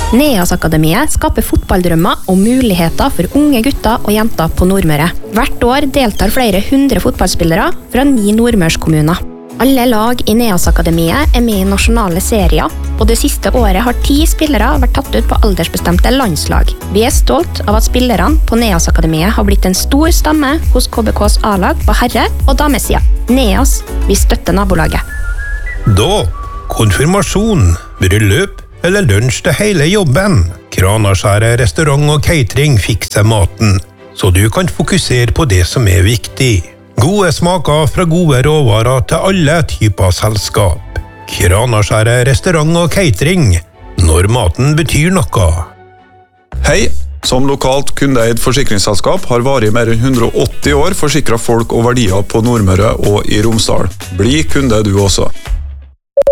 Neas-akademiet skaper fotballdrømmer og muligheter for unge gutter og jenter på Nordmøre. Hvert år deltar flere 100 fotballspillere fra 9 nordmørskommuner. Alle lag i Neas-akademiet med i nasjonale serier, og det siste året har 10 spillere vært tatt ut på aldersbestemte landslag. Vi stolt av at spillerne på Neas-akademiet har blitt en stor stamme hos KBKs A-lag på herre- og damesida. Neas, vi støtter nabolaget. Da, konfirmasjon, bryllup eller lunsj til hele jobben. Kranaskjæret restaurant og catering fikser maten, så du kan fokusere på det som viktig. Gode smaker fra gode råvarer til alle typer selskap. Kranaskjæret restaurant og catering, når maten betyr noe. Hei, som lokalt kundeeid forsikringsselskap har varig mer enn 180 år forsikret folk og verdier på Nordmøre og i Romsdal. Bli kunde du også.